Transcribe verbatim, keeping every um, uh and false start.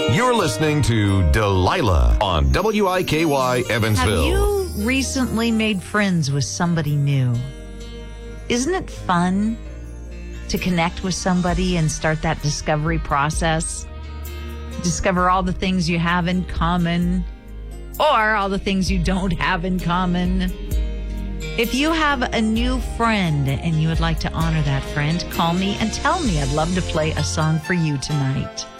You're listening to Delilah on W I K Y Evansville. Have you recently made friends with somebody new? Isn't it fun to connect with somebody and start that discovery process? Discover all the things you have in common or all the things you don't have in common. If you have a new friend and you would like to honor that friend, call me and tell me. I'd love to play a song for you tonight.